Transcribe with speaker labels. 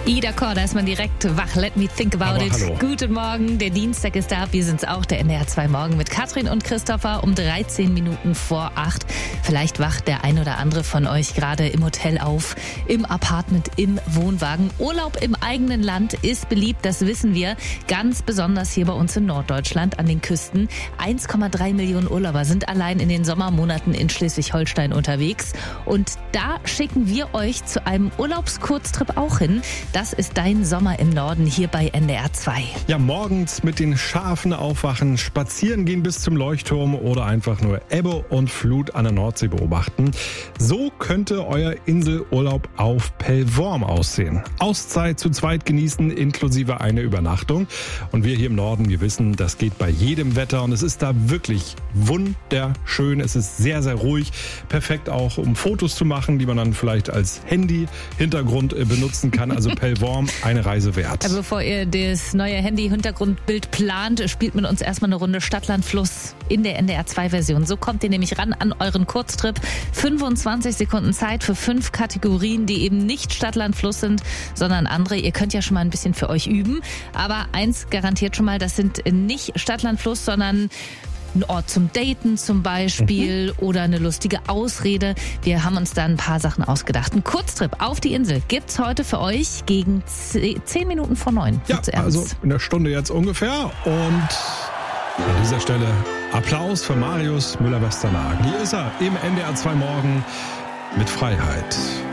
Speaker 1: Ida Korn, da ist man direkt wach. Let me think about it.
Speaker 2: Hallo.
Speaker 1: Guten Morgen, der Dienstag ist da. Wir sind's auch, der NDR 2 Morgen mit Katrin und Christopher um 13 Minuten vor 8. Vielleicht wacht der ein oder andere von euch gerade im Hotel auf, im Apartment, im Wohnwagen. Urlaub im eigenen Land ist beliebt, das wissen wir. Ganz besonders hier bei uns in Norddeutschland an den Küsten. 1,3 Millionen Urlauber sind allein in den Sommermonaten in Schleswig-Holstein unterwegs. Und da schicken wir euch zu einem Urlaubskurztrip auch hin. Das ist dein Sommer im Norden hier bei NDR 2.
Speaker 2: Ja, morgens mit den Schafen aufwachen, spazieren gehen bis zum Leuchtturm oder einfach nur Ebbe und Flut an der Nordsee beobachten. So könnte euer Inselurlaub auf Pellworm aussehen. Auszeit zu zweit genießen, inklusive eine Übernachtung. Und wir hier im Norden, wir wissen, das geht bei jedem Wetter und es ist da wirklich wunderschön. Es ist sehr, sehr ruhig. Perfekt auch, um Fotos zu machen, die man dann vielleicht als Handy-Hintergrund benutzen kann. Also Pellworm, eine Reise wert.
Speaker 1: Bevor ihr das neue Handy-Hintergrundbild plant, spielt mit uns erstmal eine Runde Stadt-Land-Fluss in der NDR 2-Version. So kommt ihr nämlich ran an euren Kurztrip. 25 Sekunden Zeit für 5 Kategorien, die eben nicht Stadt-Land-Fluss sind, sondern andere. Ihr könnt ja schon mal ein bisschen für euch üben. Aber eins garantiert schon mal, das sind nicht Stadt-Land-Fluss, sondern ein Ort zum Daten zum Beispiel oder eine lustige Ausrede. Wir haben uns da ein paar Sachen ausgedacht. Ein Kurztrip auf die Insel gibt's heute für euch gegen 10 Minuten vor 9.
Speaker 2: Ja, also in der Stunde jetzt ungefähr. Und an dieser Stelle Applaus für Marius Müller-Westernhagen. Hier ist er im NDR 2 Morgen mit Freiheit.